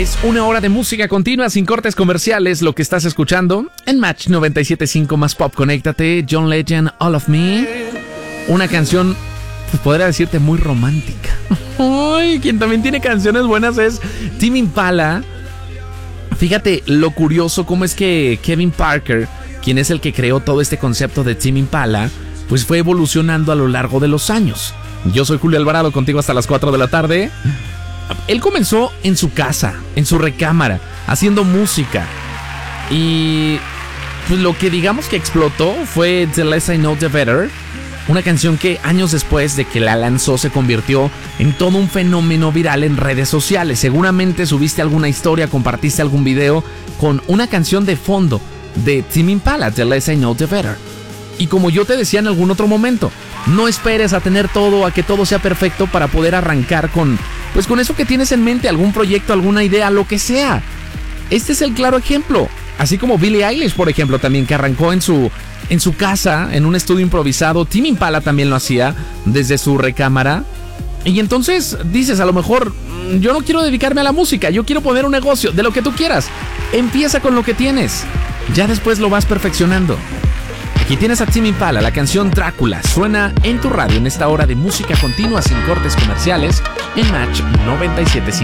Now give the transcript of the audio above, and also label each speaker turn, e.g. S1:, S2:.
S1: Es una hora de música continua sin cortes comerciales, lo que estás escuchando en Match 97.5 más Pop. Conéctate, John Legend, All of Me. Una canción, pues podría decirte, muy romántica. Ay, quien también tiene canciones buenas es Tame Impala. Fíjate lo curioso cómo es que Kevin Parker, quien es el que creó todo este concepto de Tame Impala, pues fue evolucionando a lo largo de los años. Yo soy Julio Alvarado, contigo hasta las 4 de la tarde. Él comenzó en su casa, en su recámara, haciendo música. Y pues lo que digamos que explotó fue The Less I Know The Better, una canción que años después de que la lanzó se convirtió en todo un fenómeno viral en redes sociales. Seguramente subiste alguna historia, compartiste algún video con una canción de fondo de Tame Impala, The Less I Know The Better. Y como yo te decía en algún otro momento, no esperes a tener todo, a que todo sea perfecto para poder arrancar con eso que tienes en mente, algún proyecto, alguna idea, lo que sea. Este es el claro ejemplo. Así como Billie Eilish, por ejemplo, también, que arrancó en su casa, en un estudio improvisado. Tame Impala también lo hacía desde su recámara. Y entonces dices, a lo mejor, yo no quiero dedicarme a la música, yo quiero poner un negocio, de lo que tú quieras. Empieza con lo que tienes, ya después lo vas perfeccionando. Aquí tienes a Tame Impala, la canción Drácula. Suena en tu radio en esta hora de música continua sin cortes comerciales en Match 97.5.